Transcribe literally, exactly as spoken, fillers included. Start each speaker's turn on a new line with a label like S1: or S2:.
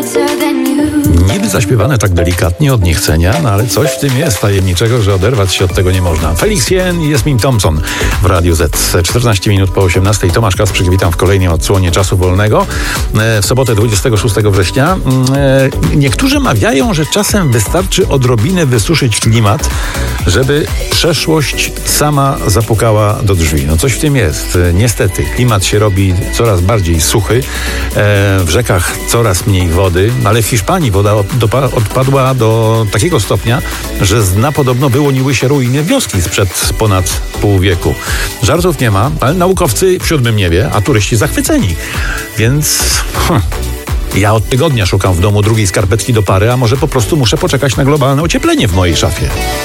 S1: Niby zaśpiewane tak delikatnie od niechcenia, no ale coś w tym jest tajemniczego, że oderwać się od tego nie można. Felix Jen i Jasmin Thompson w Radiu Z. czternaście minut po osiemnastej. Tomasz Kasprzyk, witam w kolejnej odsłonie Czasu Wolnego. W sobotę dwudziestego szóstego września. Niektórzy mawiają, że czasem wystarczy odrobinę wysuszyć klimat, żeby przeszłość sama zapukała do drzwi. No coś w tym jest. Niestety, klimat się robi coraz bardziej suchy, w rzekach coraz mniej wody, ale w Hiszpanii woda odpadła do takiego stopnia, że z dna podobno wyłoniły się ruiny wioski sprzed ponad pół wieku. Żartów nie ma, ale naukowcy w siódmym niebie, a turyści zachwyceni. Więc... Hm. Ja od tygodnia szukam w domu drugiej skarpetki do pary, a może po prostu muszę poczekać na globalne ocieplenie w mojej szafie.